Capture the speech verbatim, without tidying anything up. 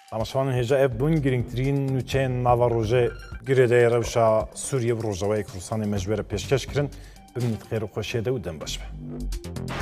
ئەمەشوانن هێژە ئەف بوون گرنگترین نوچەیەن ناوە ڕۆژێ گرێدەی ڕەوشە سووریە ڕۆژەوەی کوردستانی مەژوێرە پێشکەشکردن بمنیت خێر و خۆشیێدە و دەم بەش بە.